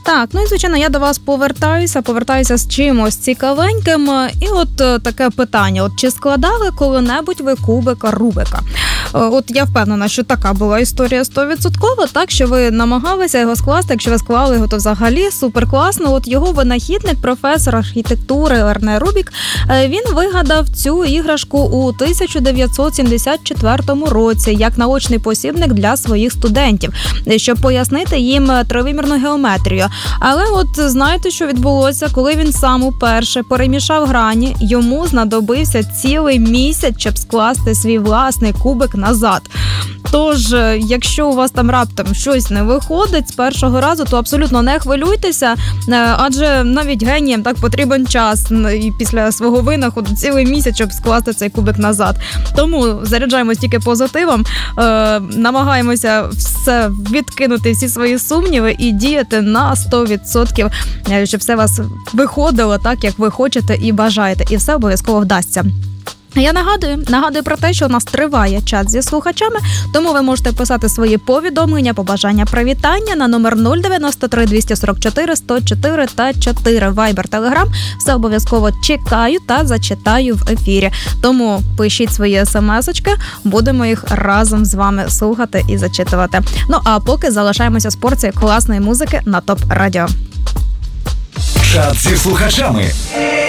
Так, ну і звичайно, я до вас повертаюся з чимось цікавеньким. І от таке питання, от чи складали коли-небудь ви кубика Рубика? От я впевнена, що така була історія 100%, так, що ви намагалися його скласти, якщо ви склали його, то взагалі суперкласно. От його винахідник, професор архітектури Ерне Рубік, він вигадав цю іграшку у 1974 році як наочний посібник для своїх студентів, щоб пояснити їм тривимірну геометрію. Але от знаєте, що відбулося? Коли він сам уперше перемішав грані, йому знадобився цілий місяць, щоб скласти свій власний кубик назад. Тож, якщо у вас там раптом щось не виходить з першого разу, то абсолютно не хвилюйтеся, адже навіть геніям так потрібен час і після свого винаходу цілий місяць, щоб скласти цей кубик назад. Тому заряджаємось тільки позитивом, намагаємося все відкинути, всі свої сумніви і діяти на 100%, щоб все у вас виходило так, як ви хочете і бажаєте, і все обов'язково вдасться. Я нагадую про те, що у нас триває чат зі слухачами, тому ви можете писати свої повідомлення, побажання, привітання на номер 093 244 104 та 4. Вайбер, Телеграм. Все обов'язково чекаю та зачитаю в ефірі. Тому пишіть свої смс-очки, будемо їх разом з вами слухати і зачитувати. Ну а поки залишаємося з порцією класної музики на ТОП Радіо. Чат зі слухачами.